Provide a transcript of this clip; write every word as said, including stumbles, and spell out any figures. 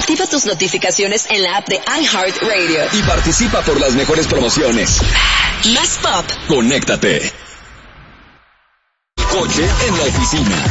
Activa tus notificaciones en la app de iHeartRadio. Y participa por las mejores promociones. Más pop. Conéctate. Coche en la oficina.